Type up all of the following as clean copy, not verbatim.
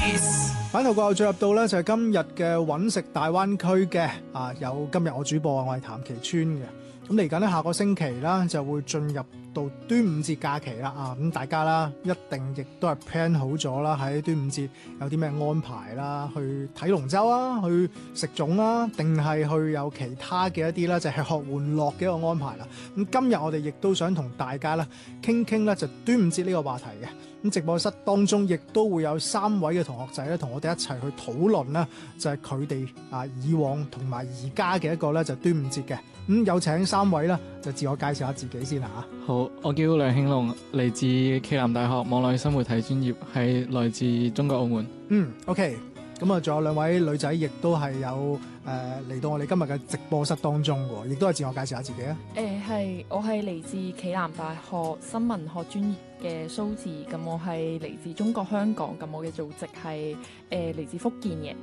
版頭過後進入到咧就係今日嘅揾食大灣區嘅有今日我主播我係譚其川嘅。咁嚟緊咧下個星期啦就會進入到端午節假期啦咁大家啦一定亦都係 plan 好咗啦，喺端午節有啲咩安排啦，去睇龍舟啊，去食粽啊，定係去有其他嘅一啲啦就係吃喝玩樂嘅一個安排啦。咁今日我哋亦都想同大家啦傾傾咧就端午節呢個話題嘅。咁直播室當中亦都會有3位嘅同學仔咧，同我哋一齊去討論啦，就係佢哋以往同埋而家嘅一個咧就端午節嘅。有請3位啦，就自我介紹下自己先啦嚇。 好，我叫梁慶龍，嚟自暨南大學網絡新媒體專業，係來自中國澳門。 OK。咁仲有2位女仔，亦都係有嚟到我哋今日嘅直播室當中喎，亦都係自我介紹下自己啊。 我係嚟自暨南大學新聞學專業嘅蘇智，咁我係嚟自中國香港，咁我嘅祖籍係嚟自福建嘅。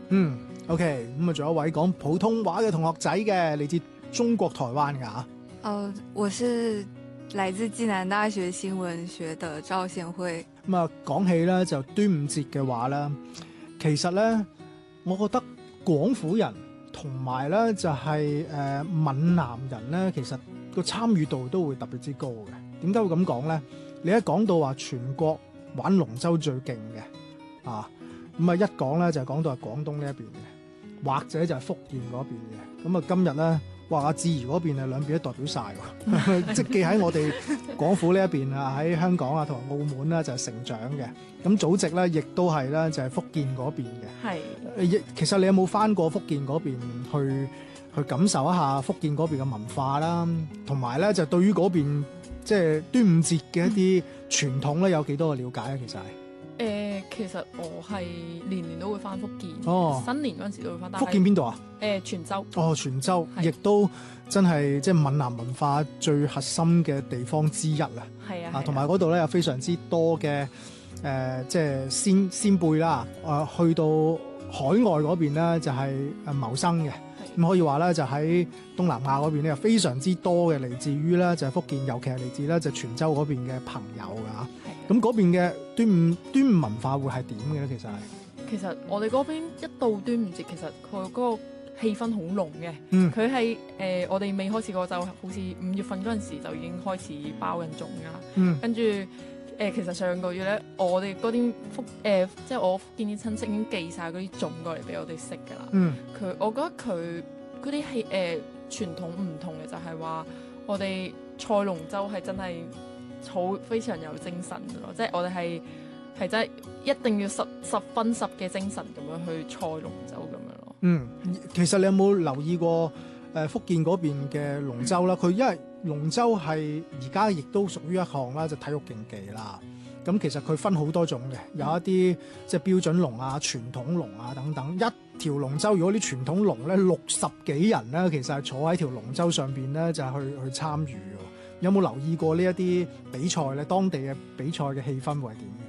OK。咁仲有一位講普通話嘅同學仔嘅，嚟自中國台灣㗎嚇。 我是來自暨南大學新聞學的趙賢惠。 講起咧就端午節嘅話咧，其實咧，我覺得廣府人同埋咧就係閩南人咧，其實個參與度都會特別之高嘅。點解會咁講咧？你一講到話全國玩龍舟最勁嘅咁一講咧就係講到係廣東呢一邊嘅，或者就係福建嗰邊嘅。咁今日咧，哇！阿志怡嗰邊兩邊都代表晒喎，即係既喺我哋廣府呢一邊喺香港同埋澳門咧就係成長嘅。咁祖籍咧亦都係咧就係福建嗰邊嘅。 係。 其實你有冇返過福建嗰邊去感受一下福建嗰邊嘅文化啦？同埋咧就對於嗰邊即係端午節嘅一啲傳統咧有幾多嘅了解啊？其實係。 其實我係年年都會翻福建，新年嗰陣時都會翻。 福建邊度啊？ 泉州。 泉州亦都真係即係閩南文化最核心嘅地方之一啊！ 係啊， 同埋嗰度咧有非常之多嘅即係先輩啦，去到海外嗰邊咧就係謀生嘅。咁可以話咧就喺東南亞嗰邊咧有非常之多嘅嚟自於咧就係福建，尤其係嚟自咧就泉州嗰邊嘅朋友㗎。咁嗰邊嘅端午文化會係點嘅咧？ 其實我哋嗰邊一到端午節，其實佢嗰個氣氛好濃嘅。佢係我哋未開始過，就好似5月份嗰陣時就已經開始包緊粽㗎。跟住其實上個月咧，我哋嗰啲即係我福建啲親戚已經寄晒嗰啲粽過嚟俾我哋食㗎啦。我覺得佢嗰啲傳統唔同嘅就係話，我哋賽龍舟係真係非常有精神嘅咯，即係我哋係真係一定要十分十嘅精神咁樣去賽龍舟咁樣咯。 其實你有冇留意過福建嗰邊嘅龍舟啦？佢因為龍舟係而家亦都屬於一項啦，就體育競技啦。咁其實佢分好多種嘅，有一啲即係標準龍啊、傳統龍啊等等。一條龍舟如果啲傳統龍咧60幾人咧，其實係坐喺條龍舟上邊咧，就係去參與。有冇留意過呢一啲比賽咧？當地嘅比賽嘅氣氛會係點？